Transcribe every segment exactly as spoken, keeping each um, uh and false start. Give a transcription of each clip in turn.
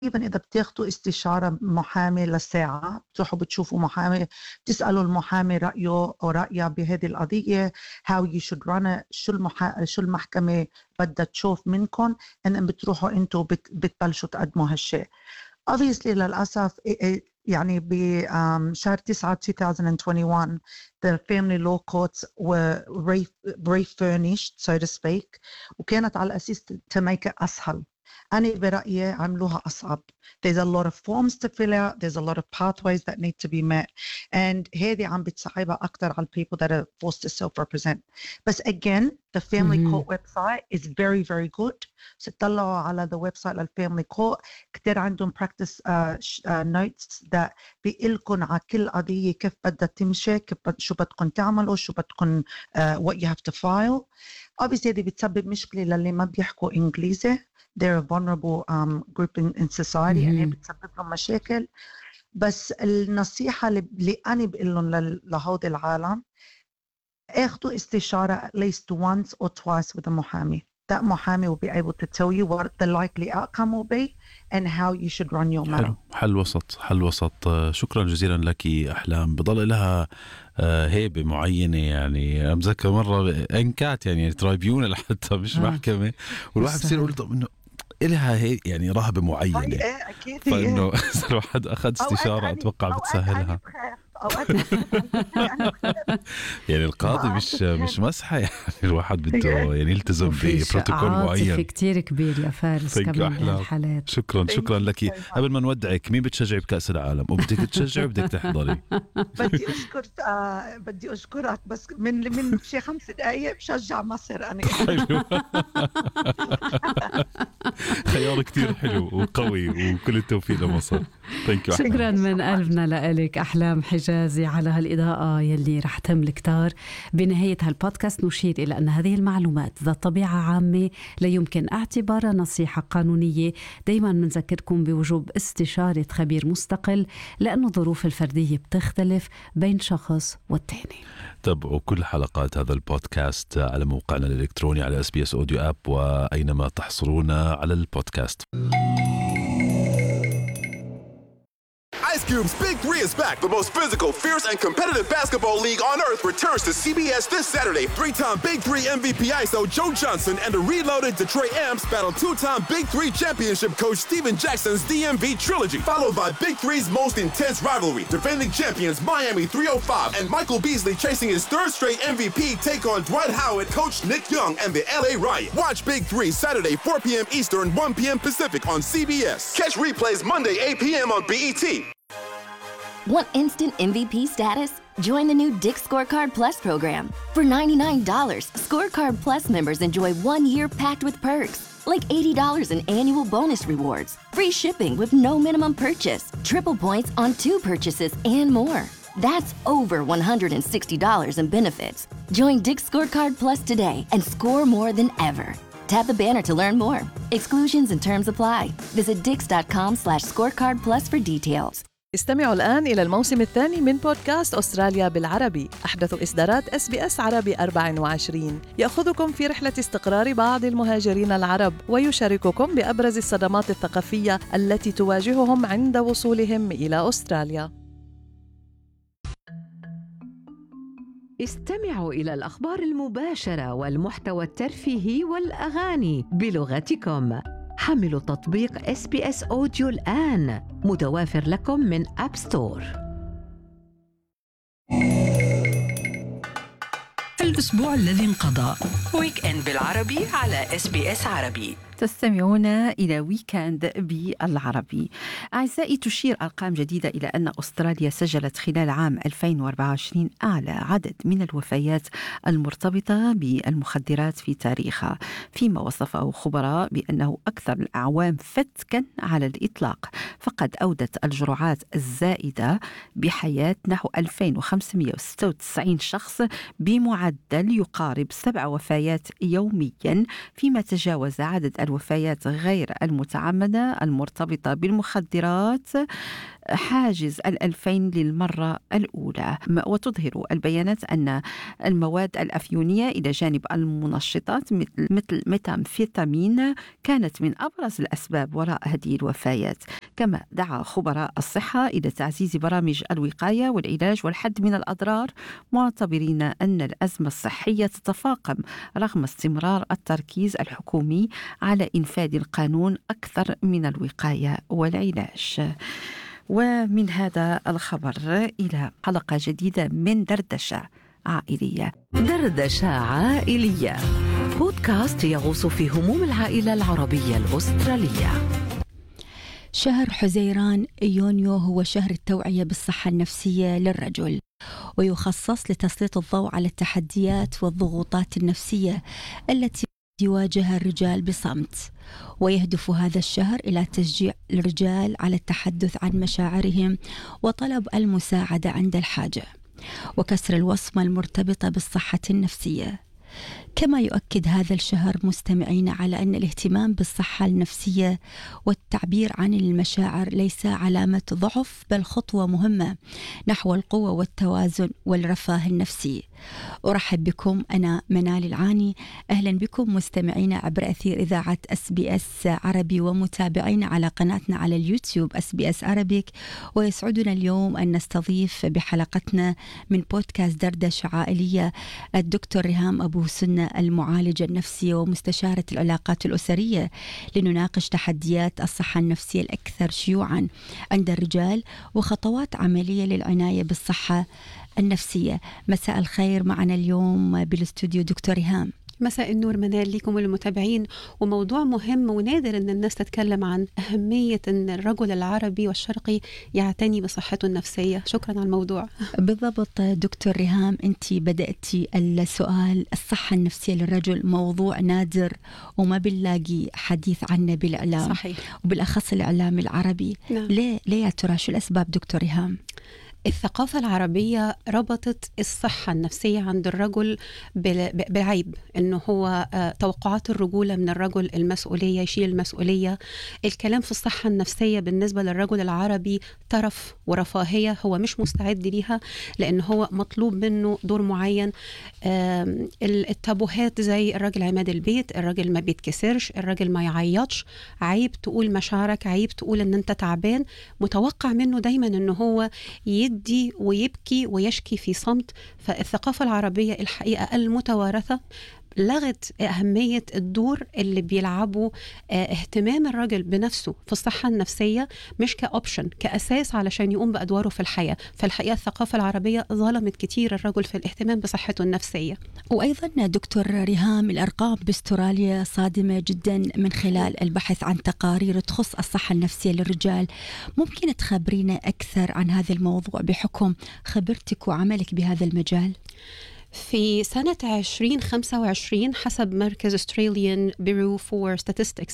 إذا بتاخدوا استشارة محامي لساعة، بتروحوا بتشوفوا محامي، بتسألوا المحامي رأيه أو رأيها بهذه القضية، how you should run it، شو المحا... شو المحكمة بدها تشوف منكم، إن بتروحوا أنتوا بت... بتبلشوا تقدموا هالشيء. obviously للأسف يعني بشهر تسعة ألفين وواحد وعشرين the family law courts were refurnished so to speak، وكانت على أساس to make it أسهل. أنا برأيي عملوها أصعب. There's a lot of forms to fill out. There's a lot of pathways that need to be met. And هذه عم بتصعبها أكتر على people that are forced to self-represent. بس again, the family mm-hmm. court website is very, very good. So تطلعوا على the website of family court. كتير عندهم practice uh, uh, notes that بيقلكن على كل قضية كيف بدها تمشي، كيف بد... شو بدكن تعملوا، شو بدكن uh, what you have to file. Obviously هذه بتسبب مشكلة للي ما بيحكوا إنجليزي. They're a vulnerable um, group in, in society mm-hmm. يعني بتسبب لهم مشاكل. بس النصيحة اللي أنا بقول لهم لهود العالم، اخذوا استشارة at least once or twice with a محامي. That محامي will be able to tell you what the likely outcome will be and how you should run your matter. حلو. حل وسط حل وسط. شكرا جزيلا لك أحلام. بضل لها هيبة معينة، يعني أمذكر مرة أنكات يعني ترايبيونال حتى مش آه. محكمة، والواحد بصير يقول طب إنه إلها هي يعني رهبة معينة، فإنه الواحد أخذ استشارة أتوقع بتسهلها. يعني القاضي مش مش مسحة، يعني الواحد بده يعني يلتزم ببروتوكول معين كتير كبير يا فارس كمان بهالحالات. شكرا شكرا لك. قبل ما نودعك، مين بتشجعي بكأس العالم وبدك تشجعي وبدك تحضري؟ بدي أشكر آه بدي أشكرك، بس من من شي خمس دقايق بشجع مصر أنا. حلو. خيار كتير حلو وقوي، وكل التوفيق لمصر. شكرا من قلبنا لك أحلام حجازي على هالإضاءة يلي رح تمل كتار. بنهاية هالبودكاست نشير إلى أن هذه المعلومات ذات طبيعة عامة لا يمكن اعتبارها نصيحة قانونية. دايما منذكركم بوجوب استشارة خبير مستقل، لأن الظروف الفردية بتختلف بين شخص والتاني. تابعوا كل حلقات هذا البودكاست على موقعنا الإلكتروني على إس بي إس أوديو آب، وأينما تحصلون على البودكاست. Ice Cube's Big Three is back. The most physical, fierce, and competitive basketball league on earth returns to C B S this Saturday. Three-time Big Three M V P I S O Joe Johnson and the reloaded Detroit Amps battle two-time Big Three championship coach Steven Jackson's D M V trilogy, followed by Big Three's most intense rivalry. Defending champions Miami three oh five and Michael Beasley chasing his third straight M V P take on Dwight Howard, coach Nick Young, and the L A Riot. Watch Big Three Saturday four p.m. Eastern, one p.m. Pacific on C B S. Catch replays Monday eight p.m. on B E T. Want instant M V P status? Join the new Dick Scorecard Plus program. For ninety-nine dollars, Scorecard Plus members enjoy one year packed with perks, like eighty dollars in annual bonus rewards, free shipping with no minimum purchase, triple points on two purchases, and more. That's over one hundred sixty dollars in benefits. Join Dick Scorecard Plus today and score more than ever. Tap the banner to learn more. Exclusions and terms apply. Visit dix.com slash scorecard plus for details. استمعوا الآن إلى الموسم الثاني من بودكاست أستراليا بالعربي، أحدث إصدارات إس بي إس عربي أربعة وعشرين، يأخذكم في رحلة استقرار بعض المهاجرين العرب ويشارككم بأبرز الصدمات الثقافية التي تواجههم عند وصولهم إلى أستراليا. استمعوا إلى الأخبار المباشرة والمحتوى الترفيهي والأغاني بلغتكم. حملوا تطبيق إس بي إس أوديو الآن، متوافر لكم من أب ستور. الأسبوع الذي انقضى، ويك إند بالعربي على إس بي إس عربي. تستمعون إلى ويكند بالعربي. أعزائي، تشير أرقام جديدة إلى أن أستراليا سجلت خلال عام ألفين وأربعة وعشرين أعلى عدد من الوفيات المرتبطة بالمخدرات في تاريخها، فيما وصفه خبراء بأنه أكثر الأعوام فتكا على الإطلاق. فقد أودت الجرعات الزائدة بحياة نحو ألفين وخمسمائة وستة وتسعين شخص بمعدل يقارب سبع وفيات يوميا، فيما تجاوز عدد الوفيات غير المتعمدة المرتبطة بالمخدرات حاجز الألفين للمرة الأولى. وتظهر البيانات أن المواد الأفيونية إلى جانب المنشطات مثل ميثامفيتامين كانت من أبرز الأسباب وراء هذه الوفيات. كما دعا خبراء الصحة إلى تعزيز برامج الوقاية والعلاج والحد من الأضرار، معتبرين أن الأزمة الصحية تتفاقم رغم استمرار التركيز الحكومي على إنفاذ القانون أكثر من الوقاية والعلاج. ومن هذا الخبر إلى حلقة جديدة من دردشة عائلية. دردشة عائلية، بودكاست يغوص في هموم العائلة العربية الأسترالية. شهر حزيران يونيو هو شهر التوعية بالصحة النفسية للرجل، ويخصص لتسليط الضوء على التحديات والضغوطات النفسية التي يواجهها الرجال بصمت. ويهدف هذا الشهر إلى تشجيع الرجال على التحدث عن مشاعرهم وطلب المساعدة عند الحاجة، وكسر الوصمة المرتبطة بالصحة النفسية. كما يؤكد هذا الشهر مستمعين على أن الاهتمام بالصحة النفسية والتعبير عن المشاعر ليس علامة ضعف، بل خطوة مهمة نحو القوة والتوازن والرفاه النفسي. أرحب بكم، أنا منال العاني. أهلا بكم مستمعين عبر أثير إذاعة اس بي اس عربي ومتابعين على قناتنا على اليوتيوب اس بي اس عربيك. ويسعدنا اليوم أن نستضيف بحلقتنا من بودكاست دردشة عائلية الدكتور ريهام أبو سنة، المعالجة النفسية ومستشارة العلاقات الأسرية، لنناقش تحديات الصحة النفسية الأكثر شيوعا عند الرجال وخطوات عملية للعناية بالصحة النفسية. مساء الخير، معنا اليوم بالاستوديو دكتور ريهام. مساء النور منال لكم وللمتابعين. وموضوع مهم ونادر أن الناس تتكلم عن أهمية أن الرجل العربي والشرقي يعتني بصحته النفسية. شكرا على الموضوع. بالضبط دكتور ريهام، أنت بدأتي السؤال الصحة النفسية للرجل موضوع نادر وما بنلاقي حديث عنه بالإعلام. صحيح. وبالأخص الإعلام العربي. نعم. ليه ليه يا ترى؟ شو الأسباب دكتور ريهام؟ الثقافة العربية ربطت الصحة النفسية عند الرجل بالعيب، إنه هو توقعات الرجولة من الرجل، المسؤولية، يشيل المسؤولية. الكلام في الصحة النفسية بالنسبة للرجل العربي ترف ورفاهية، هو مش مستعد ليها لأنه هو مطلوب منه دور معين. التابوهات زي الرجل عماد البيت، الرجل ما بيتكسرش، الرجل ما يعيطش، عيب تقول مشاعرك، عيب تقول إن أنت تعبان، متوقع منه دايما إنه هو يدي ويبكي ويشكي في صمت. فالثقافة العربية الحقيقة المتوارثة لغت أهمية الدور اللي بيلعبه اهتمام الرجل بنفسه في الصحة النفسية، مش كأوبشن، كأساس علشان يقوم بأدواره في الحياة. فالحقيقة الثقافة العربية ظلمت كتير الرجل في الاهتمام بصحته النفسية. وأيضا دكتور ريهام، الأرقام باستراليا صادمة جدا من خلال البحث عن تقارير تخص الصحة النفسية للرجال. ممكن تخبرينا أكثر عن هذا الموضوع بحكم خبرتك وعملك بهذا المجال؟ في سنة عشرين خمسة وعشرين حسب مركز Australian Bureau for Statistics،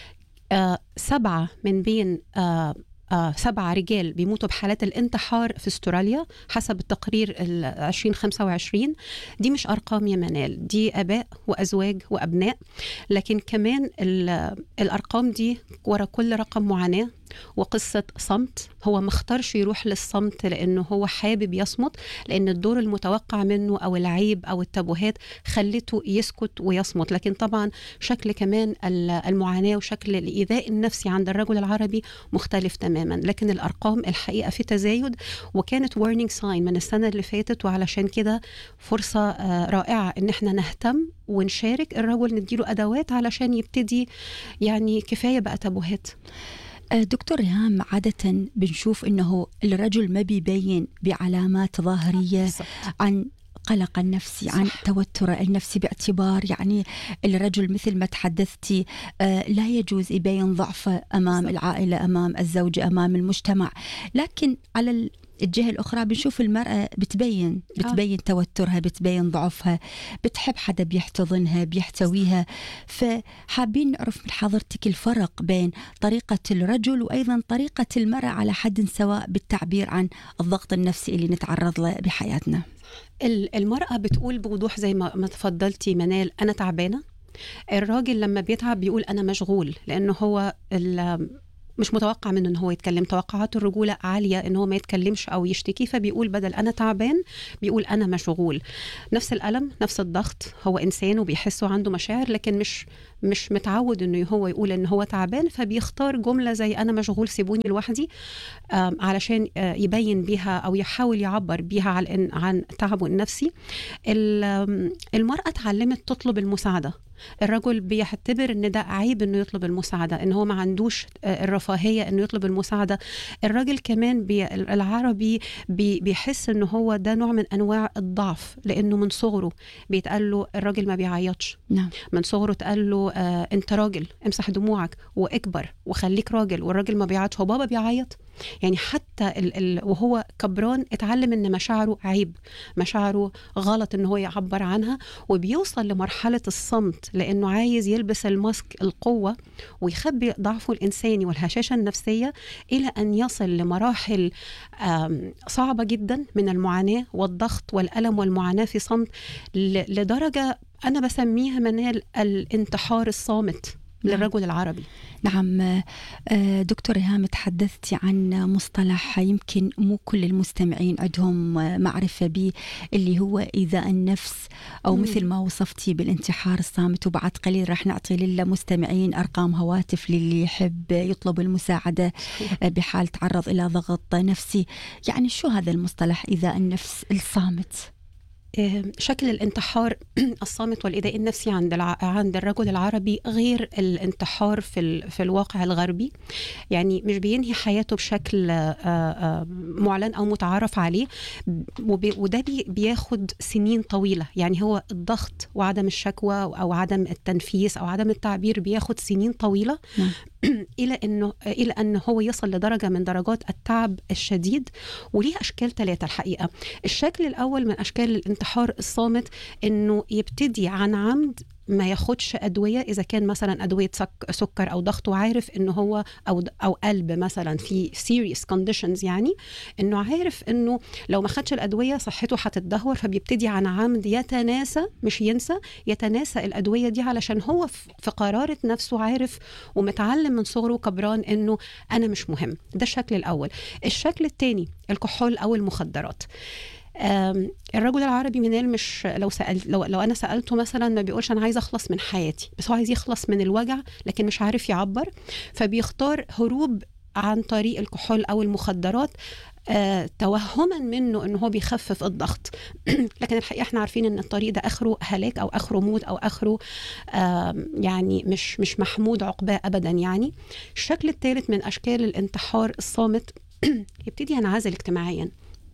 آه سبعة من بين آه آه سبعة رجال بيموتوا بحالات الانتحار في استراليا حسب التقرير عشرين خمسة وعشرين. دي مش أرقام يا منال، دي آباء وأزواج وأبناء، لكن كمان الأرقام دي ورا كل رقم معاناة وقصة صمت. هو مختارش يروح للصمت لأنه هو حابب يصمت، لأن الدور المتوقع منه أو العيب أو التابوهات خلته يسكت ويصمت. لكن طبعا شكل كمان المعاناة وشكل الإيذاء النفسي عند الرجل العربي مختلف تماما. لكن الأرقام الحقيقة في تزايد، وكانت warning sign من السنة اللي فاتت. وعلشان كده فرصة رائعة إن احنا نهتم ونشارك الرجل، نديله أدوات علشان يبتدي يعني كفاية بقى تابوهات. دكتور ريهام، عادة بنشوف إنه الرجل ما بيبين بعلامات ظاهرية عن قلق النفسي، عن توتر النفسي، باعتبار يعني الرجل مثل ما تحدثتي لا يجوز يبين ضعفه أمام العائلة، أمام الزوجة، أمام المجتمع. لكن على الجهة الأخرى بنشوف المرأة بتبين بتبين آه. توترها، بتبين ضعفها، بتحب حدا بيحتضنها بيحتويها. فحابين نعرف من حضرتك الفرق بين طريقة الرجل وأيضا طريقة المرأة على حد سواء بالتعبير عن الضغط النفسي اللي نتعرض له بحياتنا. المرأة بتقول بوضوح زي ما تفضلتي منال، أنا تعبانة، الراجل لما بيتعب بيقول أنا مشغول، لأنه هو مش متوقع منه إن هو يتكلم. توقعات الرجولة عالية إن هو ما يتكلمش أو يشتكي، فبيقول بدل أنا تعبان بيقول أنا مشغول. نفس الألم، نفس الضغط، هو إنسان وبيحس وعنده مشاعر، لكن مش مش متعود إنه هو يقول إن هو تعبان، فبيختار جملة زي أنا مشغول سيبوني لوحدي علشان يبين بيها أو يحاول يعبر بيها عن عن تعبه النفسي. المرأة اتعلمت تطلب المساعدة. الرجل بيعتبر ان ده عيب انه يطلب المساعده، ان هو ما عندوش الرفاهيه انه يطلب المساعده. الراجل كمان بي العربي بي بيحس انه هو ده نوع من انواع الضعف، لانه من صغره بيتقال له الراجل ما بيعيطش. نعم. من صغره اتقال له آه انت راجل امسح دموعك واكبر وخليك راجل، والراجل ما بيعيطش، هو بابا بيعيط. يعني حتى ال ال وهو كبران اتعلم ان مشاعره عيب، مشاعره غلط ان هو يعبر عنها، وبيوصل لمرحله الصمت لانه عايز يلبس الماسك القوه ويخبي ضعفه الانساني والهشاشه النفسيه، الى ان يصل لمراحل صعبه جدا من المعاناه والضغط والالم والمعاناه في صمت، لدرجه انا بسميها منال الانتحار الصامت للرجل العربي. نعم. دكتور ريهام، تحدثتي عن مصطلح يمكن مو كل المستمعين عندهم معرفة به، اللي هو إيذاء النفس، أو مثل ما وصفتي بالانتحار الصامت. وبعد قليل رح نعطي للمستمعين أرقام هواتف للي يحب يطلب المساعدة بحال تعرض إلى ضغط نفسي. يعني شو هذا المصطلح إيذاء النفس الصامت؟ شكل الانتحار الصامت والإيذاء النفسي عند الع... عند الرجل العربي غير الانتحار في ال... في الواقع الغربي. يعني مش بينهي حياته بشكل معلن أو متعارف عليه، وب... وده بي... بياخد سنين طويلة. يعني هو الضغط وعدم الشكوى أو عدم التنفيس أو عدم التعبير بياخد سنين طويلة إلى أنه إلى أنه هو يصل لدرجة من درجات التعب الشديد. وليه أشكال ثلاثة الحقيقة. الشكل الأول من أشكال الانتحار الصامت إنه يبتدي عن عمد ما ياخدش أدوية، إذا كان مثلا أدوية سكر أو ضغط، وعارف إنه هو أو أو قلب مثلا في serious conditions، يعني إنه عارف إنه لو ما خدش الأدوية صحته هتتدهور، فبيبتدي عن عمد يتناسى، مش ينسى، يتناسى الأدوية دي علشان هو في قرارة نفسه عارف ومتعلم من صغره كبران إنه أنا مش مهم. ده الشكل الأول. الشكل الثاني الكحول أو المخدرات. الرجل العربي منال مش لو سأل لو, لو أنا سألته مثلا ما بيقولش أنا عايز أخلص من حياتي، بس هو عايز يخلص من الوجع لكن مش عارف يعبر، فبيختار هروب عن طريق الكحول أو المخدرات آه، توهما منه انه هو بيخفف الضغط. لكن الحقيقه احنا عارفين ان الطريق ده اخره هلاك او اخره موت او اخره آه يعني مش مش محمود عقباه ابدا. يعني الشكل الثالث من اشكال الانتحار الصامت يبتدي ينعزل اجتماعيا،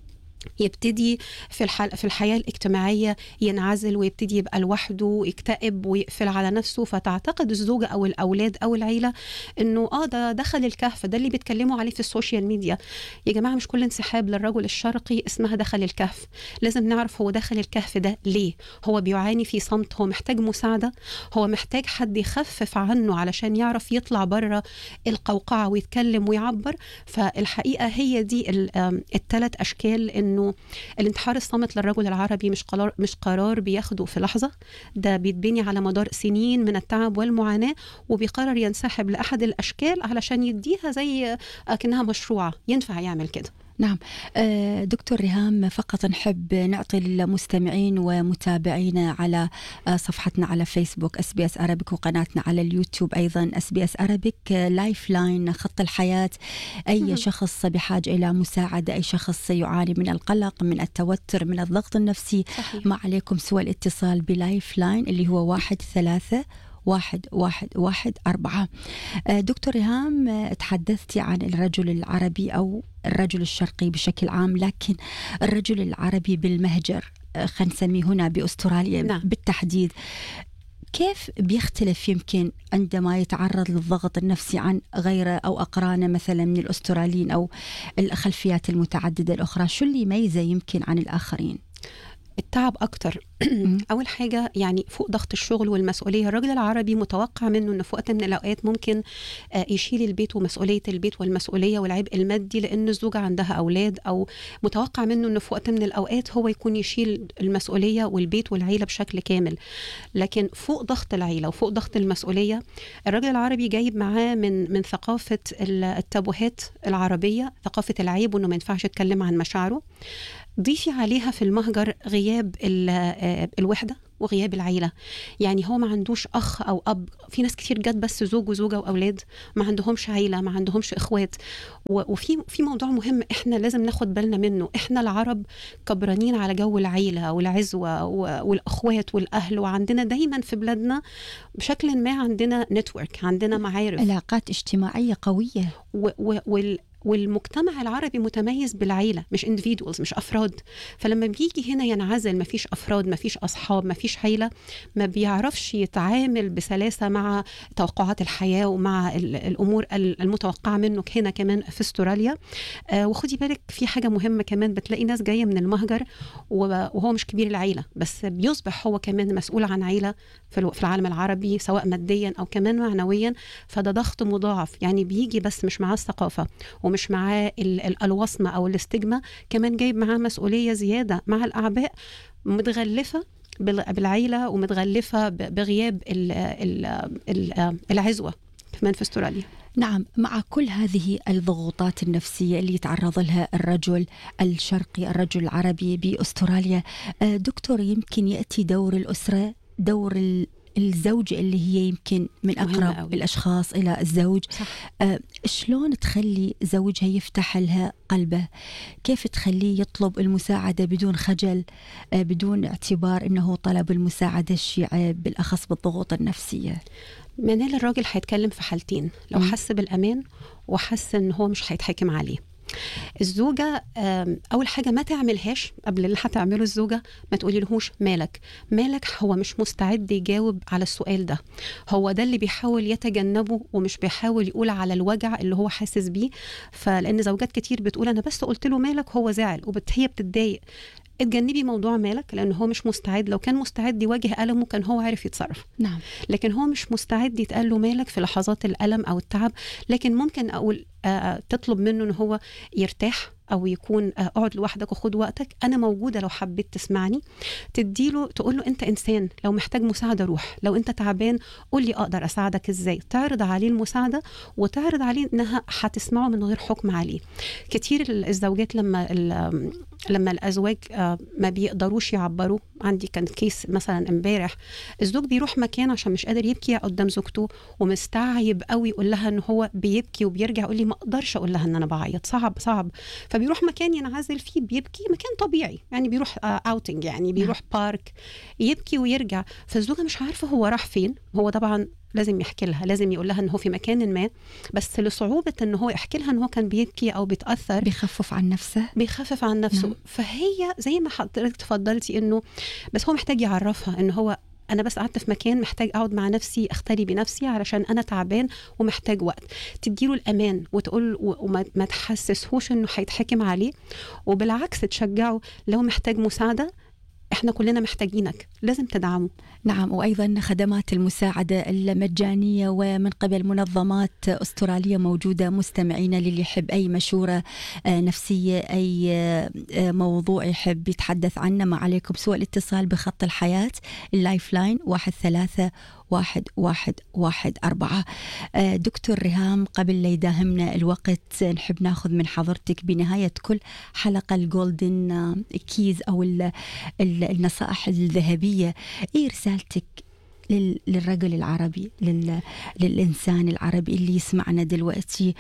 يبتدي في الحل... في الحياة الاجتماعية ينعزل ويبتدي يبقى لوحده ويكتئب ويقفل على نفسه، فتعتقد الزوجة أو الأولاد أو العيلة إنه آه ده دخل الكهف، ده اللي بيتكلموا عليه في السوشيال ميديا. يا جماعة مش كل انسحاب للرجل الشرقي اسمها دخل الكهف. لازم نعرف هو دخل الكهف ده ليه. هو بيعاني في صمت، هو محتاج مساعدة، هو محتاج حد يخفف عنه علشان يعرف يطلع بره القوقعة ويتكلم ويعبر. فالحقيقة هي دي الثلاث أشكال. إنه الانتحار الصامت للرجل العربي مش قرار مش قرار بياخده في لحظة، ده بيتبني على مدار سنين من التعب والمعاناة، وبيقرر ينسحب لأحد الأشكال علشان يديها زي كأنها مشروعة ينفع يعمل كده. نعم. دكتور ريهام، فقط نحب نعطي المستمعين ومتابعينا على صفحتنا على فيسبوك اس بي اس Arabic، وقناتنا على اليوتيوب أيضا اس بي اس Arabic، لايف لاين خط الحياة. أي شخص بحاجة إلى مساعدة، أي شخص يعاني من القلق، من التوتر، من الضغط النفسي، صحيح. ما عليكم سوى الاتصال بلايف لاين اللي هو واحد ثلاثة واحد واحد واحد أربعة. دكتور ريهام، تحدثتي عن الرجل العربي أو الرجل الشرقي بشكل عام، لكن الرجل العربي بالمهجر، خلينا نسميه هنا بأستراليا نعم. بالتحديد، كيف بيختلف يمكن عندما يتعرض للضغط النفسي عن غيره أو أقرانه مثلا من الأستراليين أو الخلفيات المتعددة الأخرى؟ شو اللي يميزه يمكن عن الآخرين؟ التعب أكتر. أول حاجة يعني فوق ضغط الشغل والمسؤولية، الراجل العربي متوقع منه أنه في وقت من الأوقات ممكن يشيل البيت ومسؤولية البيت والمسؤولية والعبء المادي لأن الزوجة عندها أولاد، أو متوقع منه أنه في وقت من الأوقات هو يكون يشيل المسؤولية والبيت والعيلة بشكل كامل. لكن فوق ضغط العيلة وفوق ضغط المسؤولية، الراجل العربي جايب معاه من من ثقافة التابوهات العربية، ثقافة العيب وأنه ما ينفعش يتكلم عن مشاعره. ضيفي عليها في المهجر غياب الوحدة وغياب العيلة، يعني هو ما عندوش أخ أو أب. في ناس كتير جد بس زوج وزوجة وأولاد، ما عندهمش عيلة، ما عندهمش إخوات. وفي في موضوع مهم إحنا لازم ناخد بالنا منه، إحنا العرب كبرانين على جو العيلة والعزوة والأخوات والأهل، وعندنا دايما في بلادنا بشكل ما عندنا نتورك، عندنا معارف، علاقات اجتماعية قوية. وال والمجتمع العربي متميز بالعيلة، مش individuals، مش أفراد. فلما بيجي هنا ينعزل، مفيش أفراد، مفيش أصحاب، مفيش عيلة، ما بيعرفش يتعامل بسلاسة مع توقعات الحياة ومع الأمور المتوقعة منه هنا كمان في استراليا. آه وخدي بالك في حاجة مهمة كمان، بتلاقي ناس جاية من المهجر وهو مش كبير العيلة، بس بيصبح هو كمان مسؤول عن عيلة في العالم العربي، سواء ماديا أو كمان معنويا. فده ضغط مضاعف، يعني بيجي بس مش معاه الثقافة ومش معاه الوصمة أو الاستجمة، كمان جايب معاه مسؤولية زيادة مع الأعباء، متغلفة بالعيلة ومتغلفة بغياب العزوة كمان في استراليا. نعم، مع كل هذه الضغوطات النفسية اللي يتعرض لها الرجل الشرقي، الرجل العربي بأستراليا، دكتور، يمكن يأتي دور الأسرة، دور الزوج اللي هي يمكن من أقرب الأشخاص إلى الزوج. آه شلون تخلي زوجها يفتح لها قلبه؟ كيف تخليه يطلب المساعدة بدون خجل، آه بدون اعتبار أنه طلب المساعدة شيء عيب، بالأخص بالضغوط النفسية؟ منال الراجل هيتكلم في حالتين، لو م. حس بالأمان وحس أنه هو مش هيتحكم عليه. الزوجة أول حاجة ما تعملهاش قبل اللي هتعمله الزوجة، ما تقولي لهوش مالك مالك. هو مش مستعد يجاوب على السؤال ده، هو ده اللي بيحاول يتجنبه ومش بيحاول يقول على الوجع اللي هو حاسس بيه. فلأن زوجات كتير بتقول أنا بس قلت له مالك هو زعل، وهي بتتضايق. اتجنبي موضوع مالك، لأنه هو مش مستعد. لو كان مستعد يواجه ألمه كان هو عارف يتصرف. نعم. لكن هو مش مستعد يتقال له مالك في لحظات الألم أو التعب. لكن ممكن أقول آه تطلب منه إنه هو يرتاح، أو يكون آه اقعد لوحدك وخد وقتك، أنا موجودة لو حبيت تسمعني. تديله، تقول له أنت إنسان، لو محتاج مساعدة روح، لو أنت تعبان قول لي أقدر أساعدك إزاي. تعرض عليه المساعدة، وتعرض عليه إنها هتسمعه من غير حكم عليه. كتير الزوجات لما لما الأزواج آه ما بيقدروش يعبروا، عندي كان كيس مثلا امبارح، الزوج بيروح مكان عشان مش قادر يبكي قدام زوجته، ومستعيب قوي يقول لها ان هو بيبكي، وبيرجع يقول لي ما اقدرش اقول لها ان انا بعيط، صعب صعب. فبيروح مكان ينعزل فيه بيبكي، مكان طبيعي يعني، بيروح اوتنج يعني، بيروح بارك يبكي ويرجع. فالزوجة مش عارفة هو راح فين. هو طبعا لازم يحكي لها، لازم يقول لها ان هو في مكان ما، بس لصعوبة ان هو يحكي لها ان هو كان بيبكي او بيتأثر، بيخفف عن نفسه بيخفف عن نفسه. نعم. فهي زي ما حضرتك تفضلتي انه بس هو محتاج يعرفها ان هو أنا بس قعدت في مكان، محتاج أقعد مع نفسي، أختلي بنفسي علشان أنا تعبان ومحتاج وقت. تديله الأمان وتقول وما تحسسهوش إنه هيتحكم عليه، وبالعكس تشجعه. لو محتاج مساعدة، إحنا كلنا محتاجينك، لازم تدعمه. نعم، وأيضا خدمات المساعدة المجانية ومن قبل منظمات أسترالية موجودة. مستمعين للي يحب أي مشورة نفسية، أي موضوع يحب يتحدث عنه، ما عليكم سوى الاتصال بخط الحياة اللايف لاين واحد ثلاثة واحد واحد واحد أربعة. دكتور ريهام، قبل لا يداهمنا الوقت، نحب ناخذ من حضرتك بنهاية كل حلقة الجولدن كيز أو النصائح الذهبية، إيه رسالتك للرجل العربي، للإنسان العربي اللي يسمعنا دلوقتي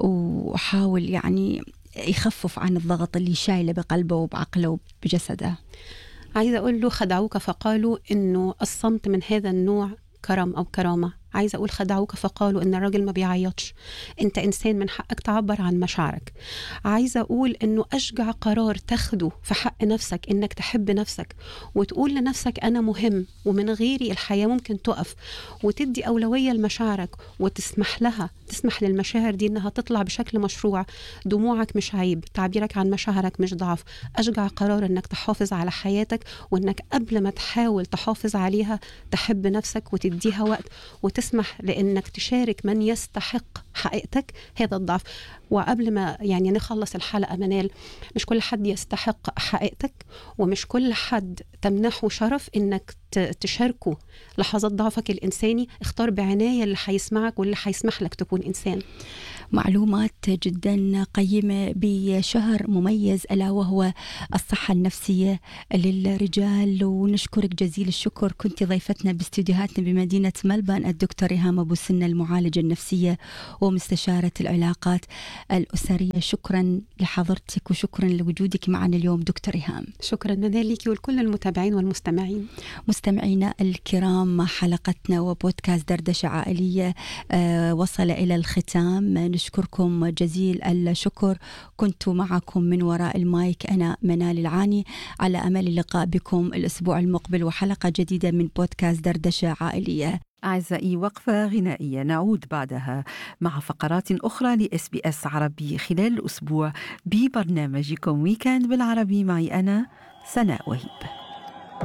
وحاول يعني يخفف عن الضغط اللي شايله بقلبه وبعقله وبجسده؟ عايزة أقول له خدعوك فقالوا إنه الصمت من هذا النوع كرم أو كرامة. عايزة أقول خدعوك فقالوا إن الراجل ما بيعيطش. أنت إنسان من حقك تعبر عن مشاعرك. عايزة أقول إنه أشجع قرار تاخده في حق نفسك إنك تحب نفسك وتقول لنفسك أنا مهم ومن غيري الحياة ممكن تقف، وتدي أولوية لمشاعرك وتسمح لها، تسمح للمشاعر دي إنها تطلع بشكل مشروع. دموعك مش عيب، تعبيرك عن مشاعرك مش ضعف. أشجع قرار إنك تحافظ على حياتك، وإنك قبل ما تحاول تحافظ عليها تحب نفسك وتديها وقت وتسمح لإنك تشارك من يستحق حقيقتك. هذا الضعف. وقبل ما يعني نخلص الحلقة منال، مش كل حد يستحق حقيقتك، ومش كل حد تمنحه شرف إنك تشاركه لحظات ضعفك الإنساني. اختار بعناية اللي حيسمعك واللي حيسمح لك تكون إنسان. معلومات جدا قيمة بشهر مميز ألا وهو الصحة النفسية للرجال. ونشكرك جزيل الشكر، كنت ضيفتنا باستديوهاتنا بمدينة ملبورن الدكتور ريهام أبو سنة، المعالجة النفسية ومستشارة العلاقات الأسرية. شكرا لحضرتك وشكرا لوجودك معنا اليوم دكتور ريهام. شكرا منال لك ولكل المتابعين والمستمعين. مستمعينا الكرام، حلقتنا وبودكاست دردشة عائلية آه وصل إلى الختام. نشكركم جزيل الشكر. كنت معكم من وراء المايك أنا منال العاني، على أمل اللقاء بكم الأسبوع المقبل وحلقة جديدة من بودكاست دردشة عائلية. أعزائي، وقفة غنائية، نعود بعدها مع فقرات أخرى لإس بي إس عربي خلال الأسبوع ببرنامجكم ويكند بالعربي. معي أنا سناء وهيب.